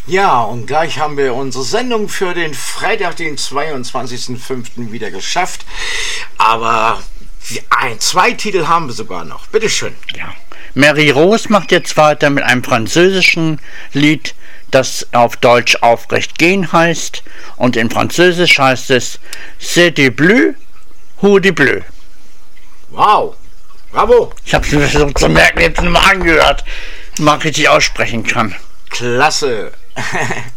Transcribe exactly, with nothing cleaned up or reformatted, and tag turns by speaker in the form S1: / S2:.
S1: Ja, und gleich haben wir unsere Sendung für den Freitag, den zweiundzwanzigsten fünften wieder geschafft. Aber ein, zwei Titel haben wir sogar noch. Bitteschön.
S2: Ja. Mary Rose macht jetzt weiter mit einem französischen Lied, das auf Deutsch Aufrecht gehen heißt. Und in Französisch heißt es C'est du bleu ou du bleu.
S1: Wow, bravo.
S2: Ich habe es mir versucht zu merken, jetzt mal angehört, mal richtig aussprechen kann.
S1: Klasse.